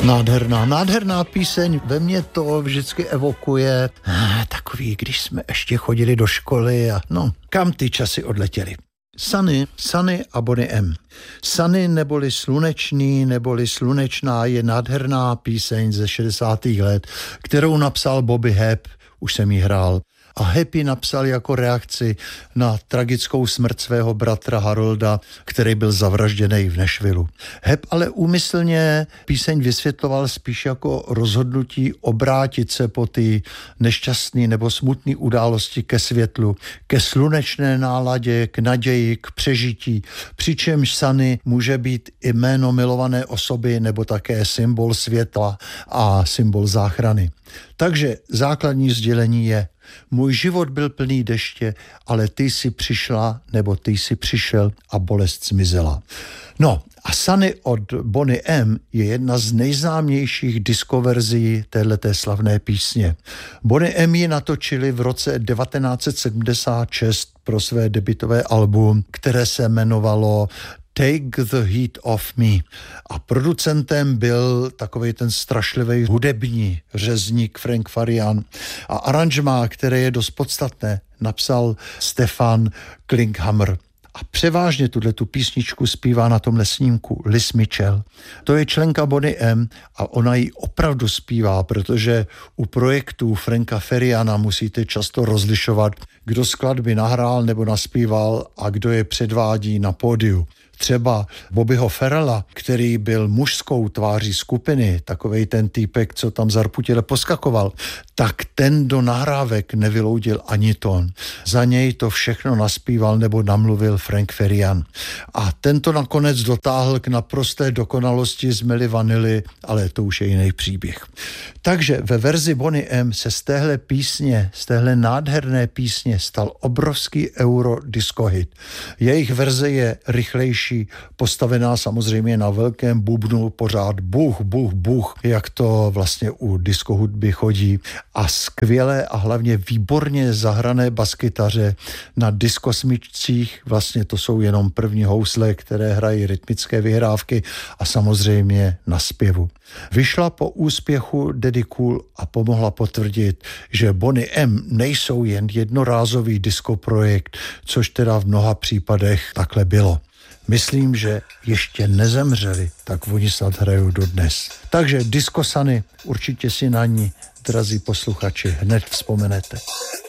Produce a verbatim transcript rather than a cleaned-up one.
Nádherná, nádherná píseň. Ve mně to vždycky evokuje ah, takový, když jsme ještě chodili do školy a no, kam ty časy odletěly. Sunny, Sunny a Boney M. Sunny neboli slunečný, neboli slunečná je nádherná píseň ze šedesátých let, kterou napsal Bobby Hebb, už jsem jí hrál. A Happy napsal jako reakci na tragickou smrt svého bratra Harolda, který byl zavražděný v Nashvillu. Hebb ale úmyslně píseň vysvětloval spíš jako rozhodnutí obrátit se po ty nešťastné nebo smutné události ke světlu, ke slunečné náladě, k naději, k přežití, přičemž Sunny může být i jméno milované osoby nebo také symbol světla a symbol záchrany. Takže základní sdělení je: můj život byl plný deště, ale ty jsi přišla, nebo ty jsi přišel a bolest zmizela. No a Sunny od Boney M je jedna z nejznámějších diskoverzí téhleté slavné písně. Boney M ji natočili v roce devatenáct set sedmdesát šest pro své debutové album, které se jmenovalo Take the Heat Off Me. A producentem byl takovej ten strašlivý hudební řezník Frank Farian. A aranžmá, které je dost podstatné, napsal Stefan Klinkhammer. A převážně tuhletu písničku zpívá na tomhle snímku Liz Mitchell. To je členka Boney M a ona ji opravdu zpívá, protože u projektů Franka Fariana musíte často rozlišovat, kdo skladby nahrál nebo naspíval a kdo je předvádí na pódiu. Třeba Bobbyho Ferrella, který byl mužskou tváří skupiny, takovej ten týpek, co tam zarputile poskakoval, tak ten do nahrávek nevyloudil ani tón. Za něj to všechno naspíval nebo namluvil Frank Farian. A tento nakonec dotáhl k naprosté dokonalosti z Milli Vanilli, ale to už je jiný příběh. Takže ve verzi Boney M se z téhle písně, z téhle nádherné písně stal obrovský euro disco hit. Jejich verze je rychlejší, postavená samozřejmě na velkém bubnu, pořád buch, buch, buch, jak to vlastně u disco hudby chodí, a skvělé a hlavně výborně zahrané baskytaře na disco smyčcích, vlastně to jsou jenom první housle, které hrají rytmické vyhrávky, a samozřejmě na zpěvu. Vyšla po úspěchu Daddy Cool a pomohla potvrdit, že Boney M nejsou jen jednorázový disco projekt, což teda v mnoha případech takhle bylo. Myslím, že ještě nezemřeli, tak oni snad hrajou dodnes. Takže Disco Sunny, určitě si na ní, drazí posluchači, hned vzpomenete.